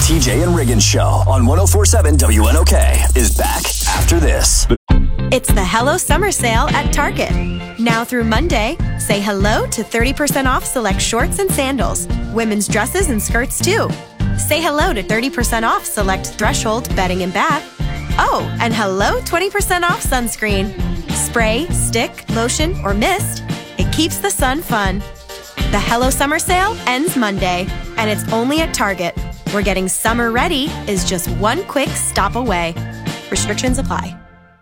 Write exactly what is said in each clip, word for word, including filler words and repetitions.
T J and Riggins Show on one oh four point seven W N O K is back after this. It's the Hello Summer Sale at Target. Now through Monday, say hello to thirty percent off select shorts and sandals, women's dresses and skirts too. Say hello to thirty percent off select Threshold bedding and bath. Oh, and hello twenty percent off sunscreen. Spray, stick, lotion, or mist, it keeps the sun fun. The Hello Summer Sale ends Monday, and it's only at Target, where getting summer ready is just one quick stop away. Restrictions apply.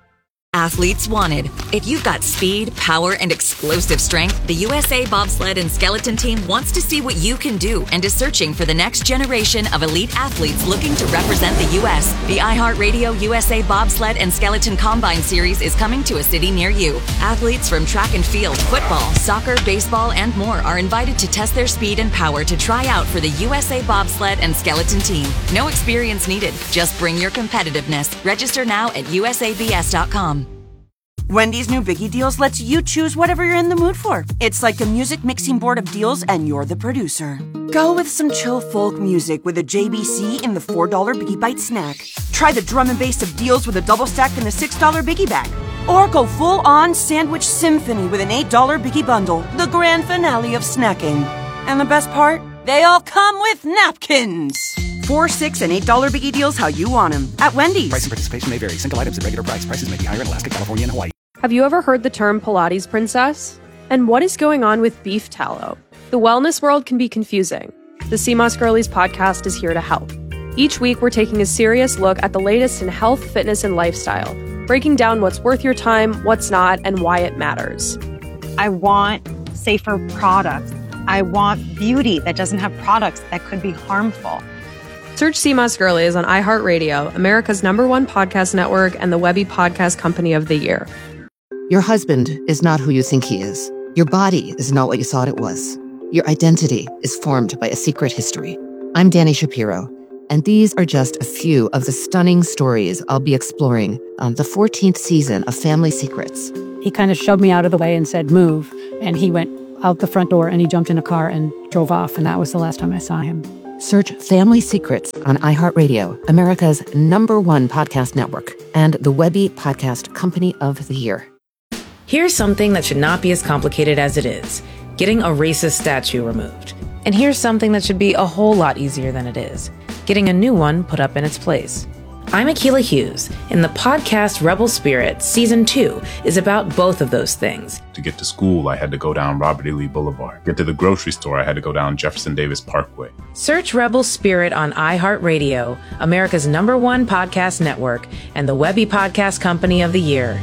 Athletes wanted. If you've got speed, power, and explosive strength, the U S A Bobsled and Skeleton Team wants to see what you can do and is searching for the next generation of elite athletes looking to represent the U S The iHeartRadio U S A Bobsled and Skeleton Combine Series is coming to a city near you. Athletes from track and field, football, soccer, baseball, and more are invited to test their speed and power to try out for the U S A Bobsled and Skeleton Team. No experience needed. Just bring your competitiveness. Register now at U S A B S dot com. Wendy's new Biggie Deals lets you choose whatever you're in the mood for. It's like a music mixing board of deals, and you're the producer. Go with some chill folk music with a J B C in the four dollar Biggie Bite snack. Try the drum and bass of deals with a double stack in the six dollar Biggie Bag. Or go full-on sandwich symphony with an eight dollar Biggie Bundle, the grand finale of snacking. And the best part? They all come with napkins. Four, six, and eight dollar Biggie Deals how you want them at Wendy's. Price and participation may vary. Single items at regular price. Prices may be higher in Alaska, California, and Hawaii. Have you ever heard the term Pilates princess? And what is going on with beef tallow? The wellness world can be confusing. The C M O S Girlies podcast is here to help. Each week, we're taking a serious look at the latest in health, fitness, and lifestyle, breaking down what's worth your time, what's not, and why it matters. I want safer products. I want beauty that doesn't have products that could be harmful. Search C M O S Girlies on iHeartRadio, America's number one podcast network, and the Webby Podcast Company of the Year. Your husband is not who you think he is. Your body is not what you thought it was. Your identity is formed by a secret history. I'm Dani Shapiro, and these are just a few of the stunning stories I'll be exploring on the fourteenth season of Family Secrets. He kind of shoved me out of the way and said, move. And he went out the front door and he jumped in a car and drove off. And that was the last time I saw him. Search Family Secrets on iHeartRadio, America's number one podcast network, and the Webby Podcast Company of the Year. Here's something that should not be as complicated as it is: getting a racist statue removed. And here's something that should be a whole lot easier than it is: getting a new one put up in its place. I'm Akilah Hughes, and the podcast Rebel Spirit Season two is about both of those things. To get to school, I had to go down Robert E. Lee Boulevard. To get to the grocery store, I had to go down Jefferson Davis Parkway. Search Rebel Spirit on iHeartRadio, America's number one podcast network, and the Webby Podcast Company of the Year.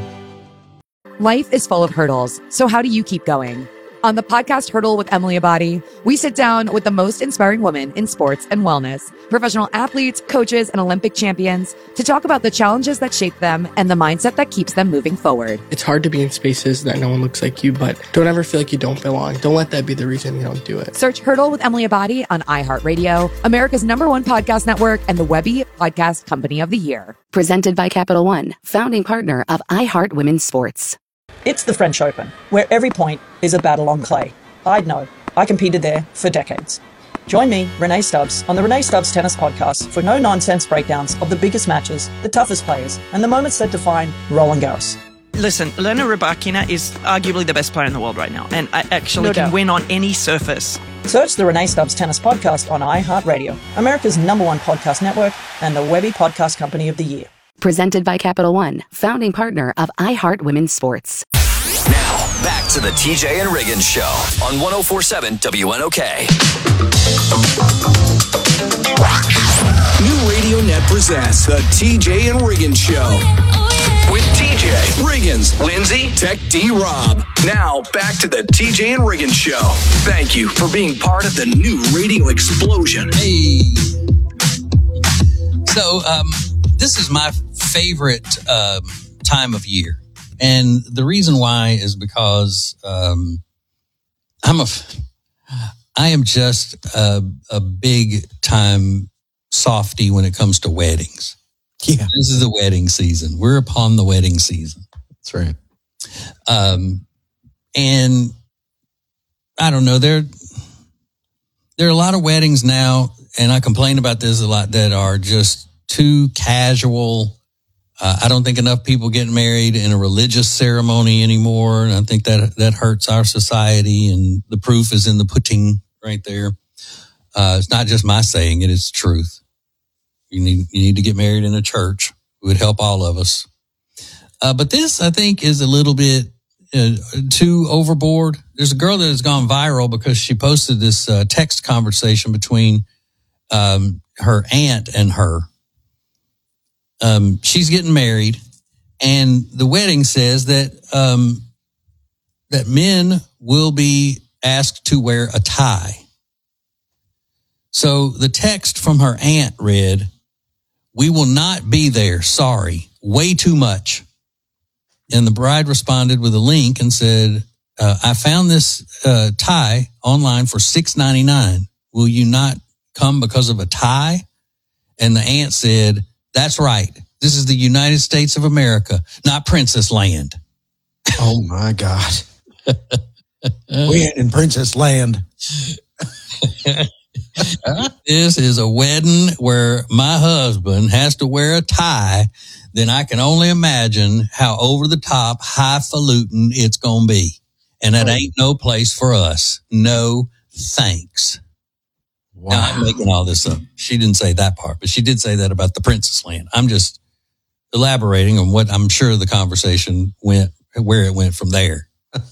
Life is full of hurdles, so how do you keep going? On the podcast Hurdle with Emily Abadi, we sit down with the most inspiring women in sports and wellness, professional athletes, coaches, and Olympic champions to talk about the challenges that shape them and the mindset that keeps them moving forward. It's hard to be in spaces that no one looks like you, but don't ever feel like you don't belong. Don't let that be the reason you don't do it. Search Hurdle with Emily Abadi on iHeartRadio, America's number one podcast network, and the Webby Podcast Company of the Year. Presented by Capital One, founding partner of iHeart Women's Sports. It's the French Open, where every point is a battle on clay. I'd know. I competed there for decades. Join me, Renee Stubbs, on the Renee Stubbs Tennis Podcast for no-nonsense breakdowns of the biggest matches, the toughest players, and the moments that define Roland Garros. Listen, Elena Rybakina is arguably the best player in the world right now, and I actually No can doubt. win on any surface. Search the Renee Stubbs Tennis Podcast on iHeartRadio, America's number one podcast network, and the Webby Podcast Company of the Year. Presented by Capital One, founding partner of iHeart Women's Sports. Now, back to the T J and Riggins Show on one oh four point seven W N O K. New Radio Net presents the T J and Riggins Show. With T J, Riggins, Lindsay, Tech D-Rob. Now, back to the T J and Riggins Show. Thank you for being part of the new radio explosion. Hey. So, um, this is my favorite um, time of year. And the reason why is because um, I'm a, I am just a, a big time softy when it comes to weddings. Yeah, this is the wedding season. We're upon the wedding season. That's right. Um, and I don't know, there there are a lot of weddings now, and I complain about this a lot, that are just too casual. Uh, I don't think enough people get married in a religious ceremony anymore. And I think that that hurts our society, and the proof is in the pudding right there. Uh, it's not just my saying it, it's truth. You need, you need to get married in a church. It would help all of us. Uh, but this, I think, is a little bit uh, too overboard. There's a girl that has gone viral because she posted this uh, text conversation between um, her aunt and her. Um, she's getting married, and the wedding says that um, that men will be asked to wear a tie. So the text from her aunt read, "We will not be there. Sorry. Way too much." And the bride responded with a link and said, uh, I found this uh, tie online for six ninety-nine. Will you not come because of a tie? And the aunt said, "That's right. This is the United States of America, not Princess Land." Oh, my God. We ain't in Princess Land. This is a wedding where my husband has to wear a tie. Then I can only imagine how over the top, highfalutin it's going to be. And that ain't no place for us. No thanks. Wow. Now, I'm making all this up. She didn't say that part, but she did say that about the Princess Land. I'm just elaborating on what I'm sure the conversation went, where it went from there.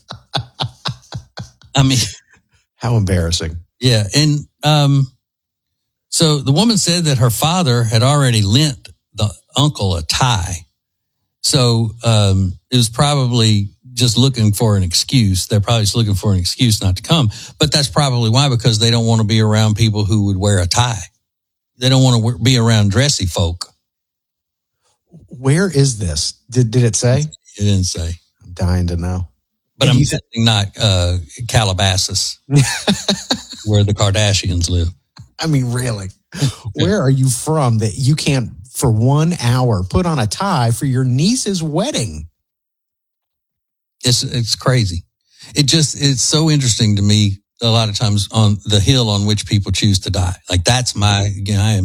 I mean, how embarrassing. Yeah. And, um, so the woman said that her father had already lent the uncle a tie. So, um, it was probably just looking for an excuse. They're probably just looking for an excuse not to come, but that's probably why, because they don't want to be around people who would wear a tie. They don't want to be around dressy folk. Where is this? Did, did it say? It didn't say. I'm dying to know. But I'm guessing not uh, Calabasas, where the Kardashians live. I mean, really? Where are you from that you can't, for one hour, put on a tie for your niece's wedding? It's it's crazy. It just, it's so interesting to me a lot of times on the hill on which people choose to die. Like, that's my, you know, I am